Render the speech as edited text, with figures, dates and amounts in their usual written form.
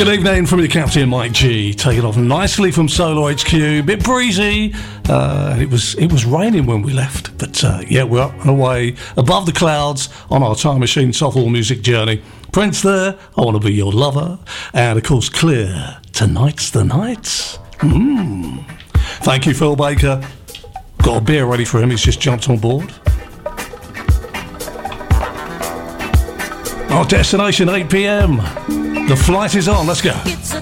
Good evening from your captain, Mike G. Taking off nicely from Solo HQ. Bit breezy. It was raining when we left, but yeah, we're up and away above the clouds on our Time Machine soulful music journey. Prince there, I Want to Be Your Lover, and of course Clear, Tonight's the Night. Thank you, Phil Baker. Got a beer ready for him. He's just jumped on board. Our destination, 8 p.m. The flight is on. Let's go. It's a